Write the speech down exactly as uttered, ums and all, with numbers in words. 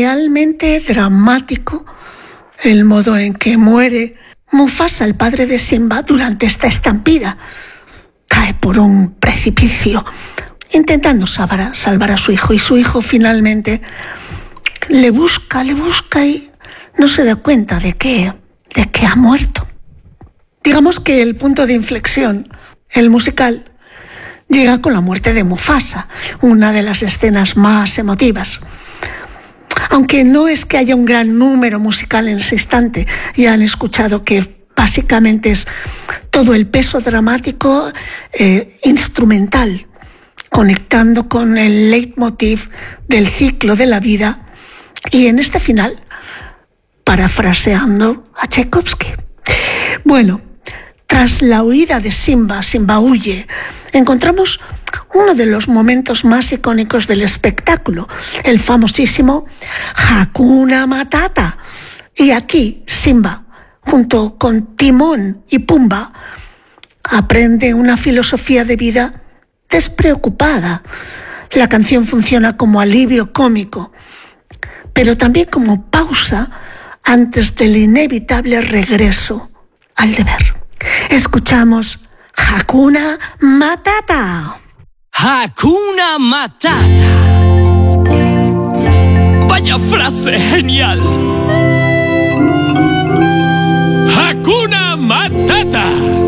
realmente dramático el modo en que muere Mufasa, el padre de Simba, durante esta estampida. Cae por un precipicio intentando salvar a, salvar a su hijo, y su hijo finalmente le busca, le busca y no se da cuenta de que, de que ha muerto. Digamos que el punto de inflexión, el musical, llega con la muerte de Mufasa, una de las escenas más emotivas. Aunque no es que haya un gran número musical en ese instante, ya han escuchado que básicamente es todo el peso dramático eh, instrumental, conectando con el leitmotiv del ciclo de la vida, y en este final, parafraseando a Tchaikovsky. Bueno, tras la huida de Simba, Simba huye, encontramos uno de los momentos más icónicos del espectáculo, el famosísimo Hakuna Matata. Y aquí Simba, junto con Timón y Pumba, aprende una filosofía de vida despreocupada. La canción funciona como alivio cómico, pero también como pausa antes del inevitable regreso al deber. Escuchamos Hakuna Matata. Hakuna Matata. Vaya frase genial. Hakuna Matata.